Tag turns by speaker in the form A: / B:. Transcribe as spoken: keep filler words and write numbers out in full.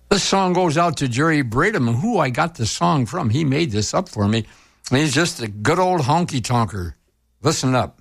A: This song goes out to Jerry Bradham, who I got the song from. He made this up for me. And he's just a good old honky-tonker. Listen up.